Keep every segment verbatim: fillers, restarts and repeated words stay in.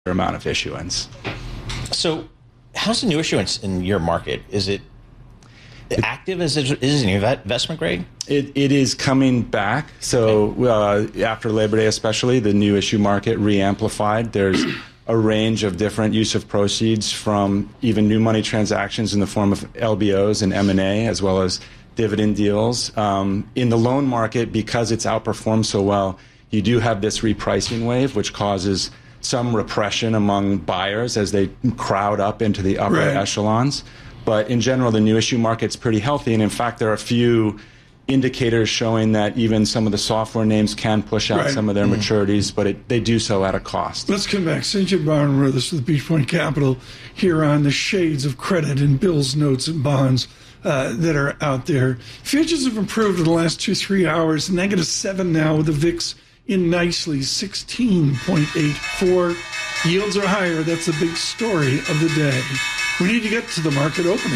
amount of issuance. So how's the new issuance in your market? Is it active? Is it, is it investment grade? It, it is coming back. So uh, after Labor Day especially, the new issue market re-amplified. There's a range of different use of proceeds from even new money transactions in the form of L B Os and M and A, as well as dividend deals. Um, in the loan market, because it's outperformed so well, you do have this repricing wave, which causes some repression among buyers as they crowd up into the upper right. echelons. But in general, the new issue market's pretty healthy. And in fact, there are a few indicators showing that even some of the software names can push out right. some of their mm-hmm. maturities, but it, they do so at a cost. Let's come back. Sinjin Bowen with us with Beach Point Capital here on the shades of credit and bills, notes, and bonds uh, that are out there. Futures have improved in the last two, three hours. Negative seven now with the V I X in nicely, sixteen point eight four. Yields are higher. That's the big story of the day. We need to get to the market opening.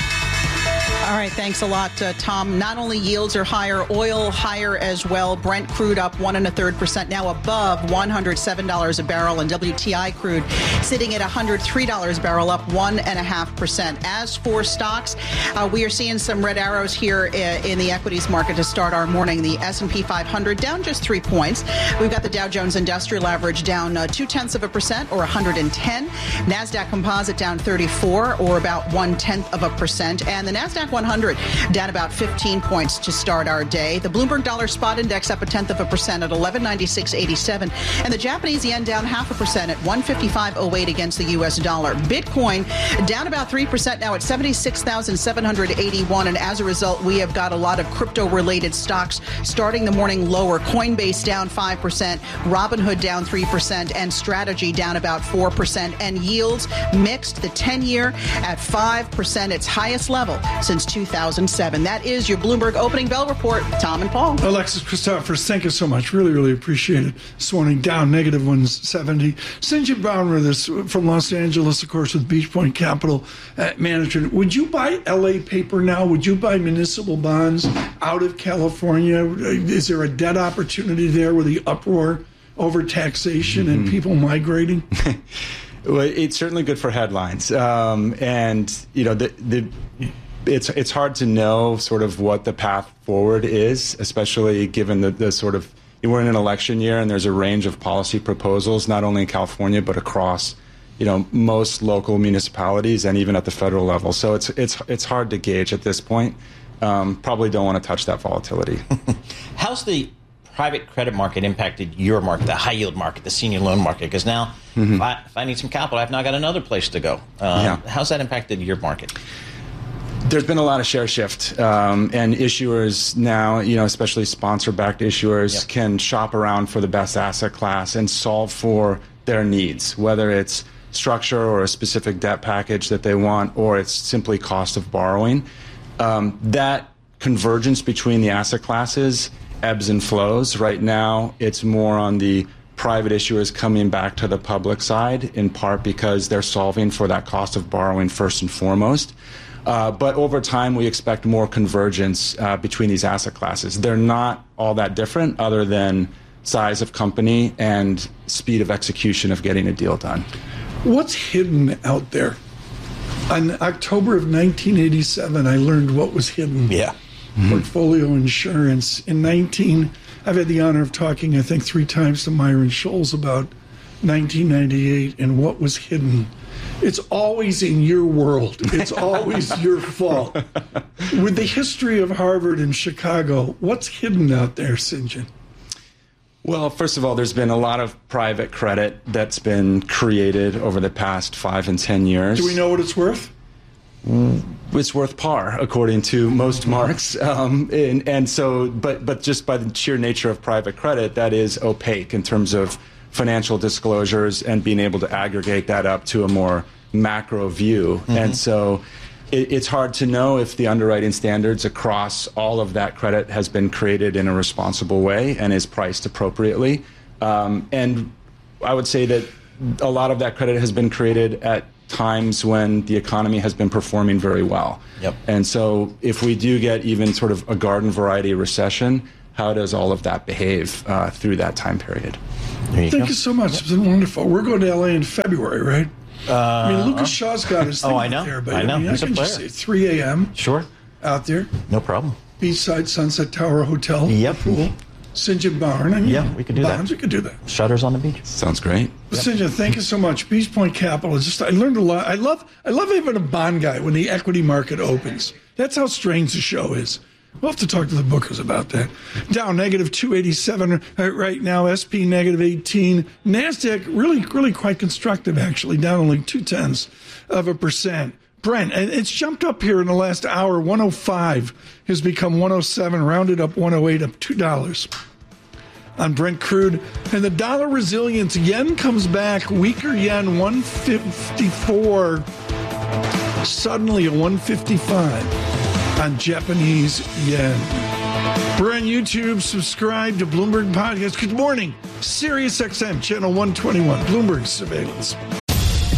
All right, thanks a lot, uh, Tom. Not only yields are higher, oil higher as well. Brent crude up one and a third percent, now above one hundred seven dollars a barrel, and W T I crude sitting at one hundred three dollars a barrel, up one and a half percent. As for stocks, uh, we are seeing some red arrows here in the equities market to start our morning. The S and P five hundred down just three points. We've got the Dow Jones Industrial Average down uh, two tenths of a percent, or one hundred ten. Nasdaq Composite down thirty-four, or about one tenth of a percent, and the Nasdaq one hundred down about fifteen points to start our day. The Bloomberg Dollar Spot Index up a tenth of a percent at eleven ninety-six eighty-seven, and the Japanese yen down half a percent at one fifty-five oh eight against the U S dollar. Bitcoin down about three percent now at seventy-six thousand seven hundred eighty-one, and as a result, we have got a lot of crypto-related stocks starting the morning lower. Coinbase down five percent, Robinhood down three percent, and Strategy down about four percent, and yields mixed. The ten-year at five percent, its highest level since two thousand seven. That is your Bloomberg Opening Bell Report. Tom and Paul. Alexis Christophers, thank you so much. Really, really appreciate it. This morning down negative one seventy. Sinjin Bowen with us from Los Angeles, of course, with Beach Point Capital uh, Management. Would you buy L A paper now? Would you buy municipal bonds out of California? Is there a debt opportunity there with the uproar over taxation mm-hmm. and people migrating? Well, it's certainly good for headlines. Um, and, you know, the, the it's it's hard to know sort of what the path forward is, especially given the, the sort of, we're in an election year and there's a range of policy proposals, not only in California, but across, you know, most local municipalities and even at the federal level. So it's it's it's hard to gauge at this point. Um, probably don't want to touch that volatility. How's the private credit market impacted your market, the high yield market, the senior loan market? Because now, mm-hmm. if, I, if I need some capital, I've now got another place to go. Um, yeah. How's that impacted your market? There's been a lot of share shift, um, and issuers now, you know, especially sponsor-backed issuers, yep. can shop around for the best asset class and solve for their needs, whether it's structure or a specific debt package that they want, or it's simply cost of borrowing. Um, that convergence between the asset classes ebbs and flows. Right now, it's more on the private issuers coming back to the public side, in part because they're solving for that cost of borrowing first and foremost. Uh, but over time, we expect more convergence uh, between these asset classes. They're not all that different other than size of company and speed of execution of getting a deal done. What's hidden out there? In October of nineteen eighty-seven, I learned what was hidden. Yeah. Mm-hmm. Portfolio insurance. In nineteen, I've had the honor of talking, I think, three times to Myron Scholes about nineteen ninety-eight and what was hidden. It's always in your world. It's always your fault. With the history of Harvard and Chicago, what's hidden out there, Sinjin? Well, first of all, there's been a lot of private credit that's been created over the past five and ten years. Do we know what it's worth? It's worth par, according to most marks. Um, and, and so, but but just by the sheer nature of private credit, that is opaque in terms of financial disclosures and being able to aggregate that up to a more macro view. Mm-hmm. And so it, it's hard to know if the underwriting standards across all of that credit has been created in a responsible way and is priced appropriately. Um, and I would say that a lot of that credit has been created at times when the economy has been performing very well. Yep. And so if we do get even sort of a garden variety recession, how does all of that behave uh, through that time period? You Thank go. you so much. It's been wonderful. We're going to L A in February, right? Uh, I mean, Lucas Shaw's got his thing oh, I know. out there, but I know. I, mean, He's I can a player. just say three a.m. Sure. Out there. No problem. Beachside Sunset Tower Hotel. Yep. Pool. St. John Barn. And, yeah, we could do bonds, that. We could do that. Shutters on the beach. Sounds great. Yep. Saint John, thank you so much. Beach Point Capital. Just I learned a lot. I love I love having a bond guy when the equity market opens. That's how strange the show is. We'll have to talk to the bookers about that. Dow negative two eighty-seven right now. S P negative eighteen. NASDAQ really, really quite constructive, actually, down only two tenths of a percent. Brent, and it's jumped up here in the last hour. one oh five has become one oh seven, rounded up one oh eight, up two dollars on Brent crude. And the dollar resilience again comes back. Weaker yen, one fifty-four. Suddenly a one fifty-five on Japanese yen. We're on YouTube. Subscribe to Bloomberg Podcast. Good morning. Sirius X M, channel one twenty-one, Bloomberg Surveillance.